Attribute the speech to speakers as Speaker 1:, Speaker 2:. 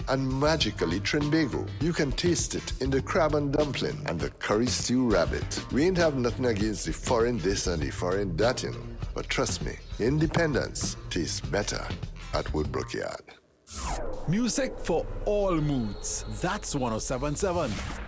Speaker 1: and magically Trinbago. You can taste it in the crab and dumpling and the curry stew rabbit. We ain't have nothing against the foreign this and the foreign that, you know. But trust me, independence tastes better at Woodbrook Yard.
Speaker 2: Music for all moods. That's 1077.